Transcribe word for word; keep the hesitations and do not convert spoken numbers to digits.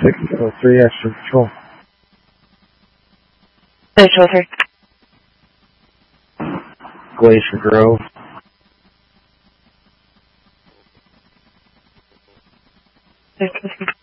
six oh three, extra patrol. six oh three. Glacier Grove. six oh three.